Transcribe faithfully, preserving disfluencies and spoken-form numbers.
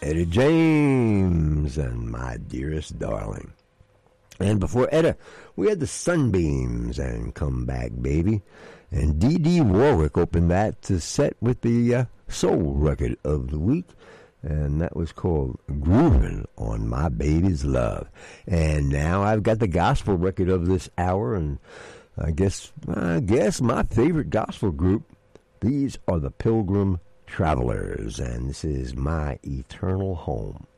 Etta James and My Dearest Darling. And before Etta, we had the Sunbeams and Come Back Baby. And Dee Dee Warwick opened that to set with the uh, soul record of the week. And that was called Groovin' on My Baby's Love. And now I've got the gospel record of this hour. And I guess, I guess my favorite gospel group, these are the Pilgrim Travelers. And this is My Eternal Home.